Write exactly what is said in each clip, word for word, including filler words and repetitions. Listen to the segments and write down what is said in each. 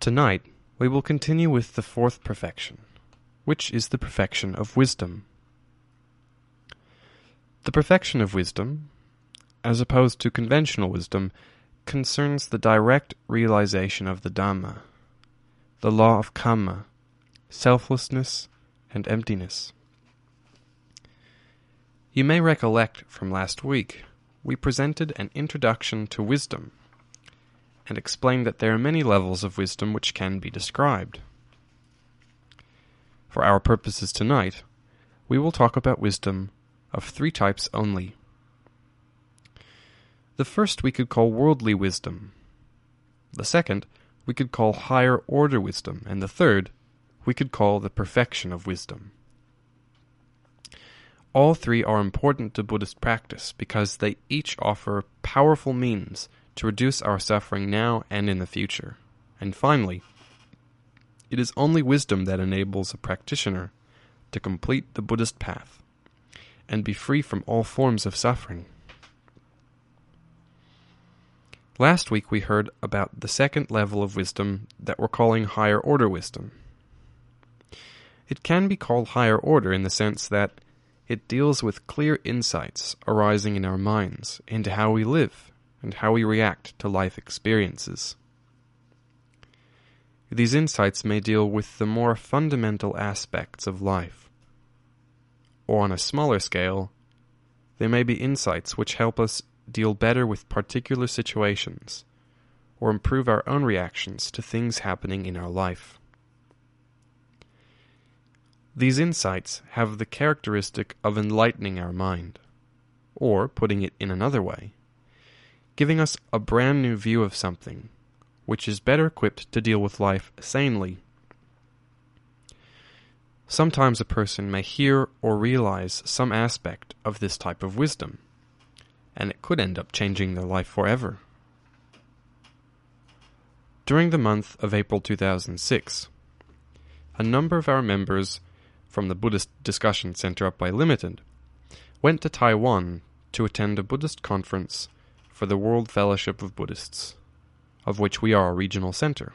Tonight, we will continue with the fourth perfection, which is the perfection of wisdom. The perfection of wisdom, as opposed to conventional wisdom, concerns the direct realization of the Dhamma, the law of Kamma, selflessness and emptiness. You may recollect from last week, we presented an introduction to wisdom and explained that there are many levels of wisdom which can be described. For our purposes tonight, we will talk about wisdom of three types only. The first we could call worldly wisdom. The second we could call higher order wisdom, and the third we could call the perfection of wisdom. All three are important to Buddhist practice because they each offer powerful means to reduce our suffering now and in the future. And finally, it is only wisdom that enables a practitioner to complete the Buddhist path and be free from all forms of suffering. Last week we heard about the second level of wisdom that we're calling higher order wisdom. It can be called higher order in the sense that it deals with clear insights arising in our minds into how we live and how we react to life experiences. These insights may deal with the more fundamental aspects of life, or on a smaller scale, they may be insights which help us deal better with particular situations, or improve our own reactions to things happening in our life. These insights have the characteristic of enlightening our mind, or, putting it in another way, giving us a brand new view of something, which is better equipped to deal with life sanely. Sometimes a person may hear or realize some aspect of this type of wisdom, and it could end up changing their life forever. During the month of April two thousand six, a number of our members from the Buddhist Discussion Center up by Limited went to Taiwan to attend a Buddhist conference for the World Fellowship of Buddhists, of which we are a regional center.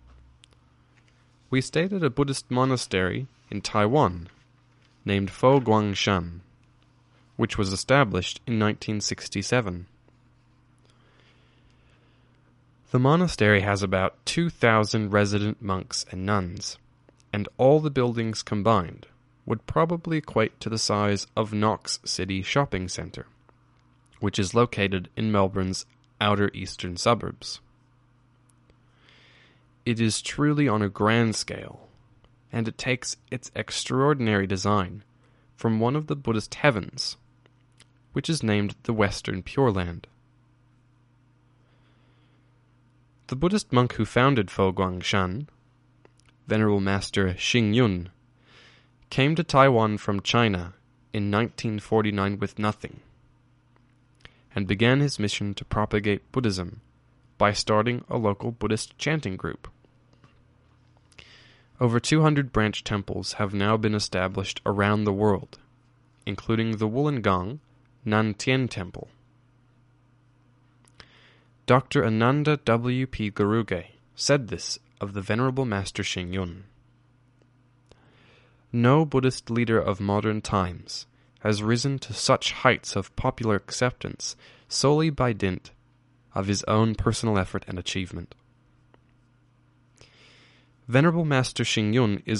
We stayed at a Buddhist monastery in Taiwan named Fo Guangshan, which was established in nineteen sixty-seven. The monastery has about two thousand resident monks and nuns, and all the buildings combined would probably equate to the size of Knox City Shopping Centre, which is located in Melbourne's outer eastern suburbs. It is truly on a grand scale, and it takes its extraordinary design from one of the Buddhist heavens, which is named the Western Pure Land. The Buddhist monk who founded Fo Guangshan, Venerable Master Xing Yun, came to Taiwan from China in nineteen forty-nine with nothing, and began his mission to propagate Buddhism by starting a local Buddhist chanting group. Over two hundred branch temples have now been established around the world, including the Wollongong Nantian Temple. Doctor Ananda W. P. Garuge said this of the Venerable Master Xing Yun. No Buddhist leader of modern times has risen to such heights of popular acceptance solely by dint of his own personal effort and achievement. Venerable Master Xing Yun is